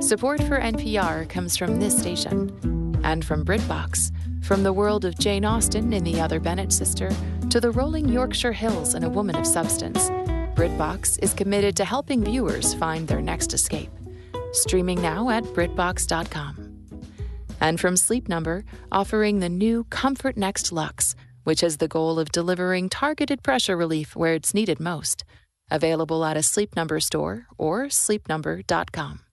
Support for NPR comes from this station and from BritBox. From the world of Jane Austen in The Other Bennet Sister to the rolling Yorkshire Hills in A Woman of Substance, BritBox is committed to helping viewers find their next escape. Streaming now at BritBox.com. And from Sleep Number, offering the new Comfort Next Luxe, which has the goal of delivering targeted pressure relief where it's needed most. Available at a Sleep Number store or sleepnumber.com.